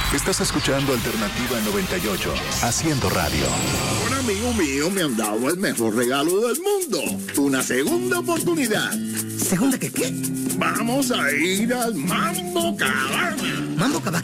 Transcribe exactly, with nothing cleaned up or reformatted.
Estás escuchando Alternativa noventa y ocho, haciendo radio. Un amigo mío me han dado el mejor regalo del mundo. Una segunda oportunidad. ¿Segunda qué qué? Vamos a ir al Mambo Cabana. ¿Mambo Cabana